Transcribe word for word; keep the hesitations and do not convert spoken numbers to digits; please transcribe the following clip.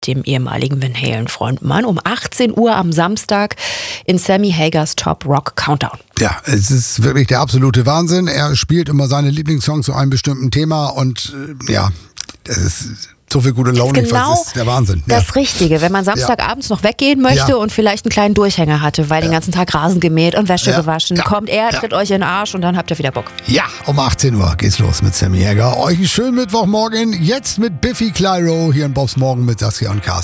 dem ehemaligen Van Halen-Frontmann, um achtzehn Uhr am Samstag in Sammy Hagers Top Rock Countdown. Ja, es ist wirklich der absolute Wahnsinn. Er spielt immer seine Lieblingssongs zu einem bestimmten Thema und äh, ja, es ist so viel gute Laune, genau das ist der Wahnsinn. Das ja. Richtige, wenn man Samstagabends noch weggehen möchte Ja. und vielleicht einen kleinen Durchhänger hatte, weil Ja. den ganzen Tag Rasen gemäht und Wäsche Ja. gewaschen, Ja. kommt er, Ja. tritt euch in den Arsch und dann habt ihr wieder Bock. Ja, um achtzehn Uhr geht's los mit Sammy Hagar. Euch einen schönen Mittwochmorgen. Jetzt mit Biffy Clyro hier in Bobs Morgen mit Saskia und Carsten.